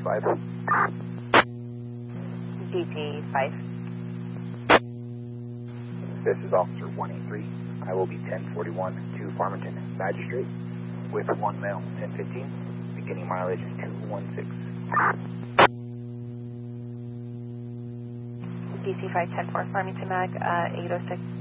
865. DT 5. This is Officer 183. I will be 1041 to Farmington Magistrate with 1 male, 1015, beginning mileage 216. DC 510 for Farmington Mag, 806.